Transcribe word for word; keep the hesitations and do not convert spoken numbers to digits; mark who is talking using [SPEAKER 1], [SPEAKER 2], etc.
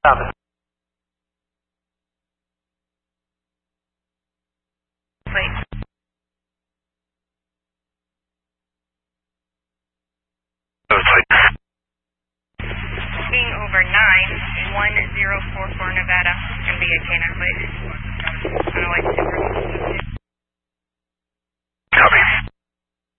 [SPEAKER 1] Stop it.
[SPEAKER 2] Wait. Being over nine, one zero four four Nevada, and be a K nine plate.